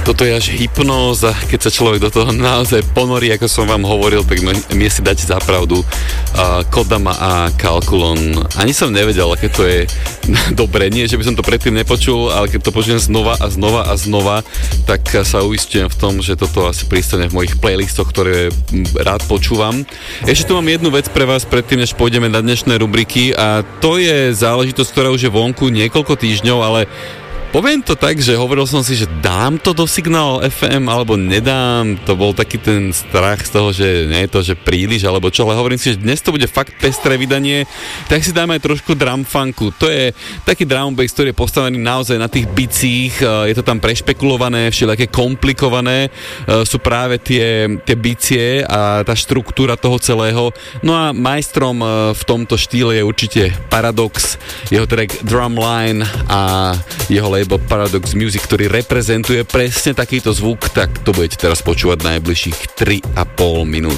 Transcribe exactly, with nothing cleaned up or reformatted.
Toto je až hypnóza, keď sa človek do toho naozaj ponorí, ako som vám hovoril, tak mi si dať za pravdu. Uh, Kodama a Calculon. Ani som nevedel, aké to je dobre. Nie, že by som to predtým nepočul, ale keď to počujem znova a znova a znova, tak sa uistujem v tom, že toto asi pristane v mojich playlistoch, ktoré rád počúvam. Ešte tu mám jednu vec pre vás predtým, než pôjdeme na dnešné rubriky, a to je záležitosť, ktorá už je vonku niekoľko týždňov, ale poviem to tak, že hovoril som si, že dám to do Signál ef em alebo nedám. To bol taký ten strach z toho, že nie je to, že príliš alebo čo, ale hovorím si, že dnes to bude fakt pestré vydanie, tak si dáme aj trošku drum funku. To je taký drum bass, ktorý je postavený naozaj na tých bicích, je to tam prešpekulované, všelijaké komplikované sú práve tie, tie bicie a tá štruktúra toho celého. No a majstrom v tomto štýle je určite Paradox, jeho track Drumline a jeho label Paradox Music, ktorý reprezentuje presne takýto zvuk, tak to budete teraz počúvať najbližších tri a pol minút.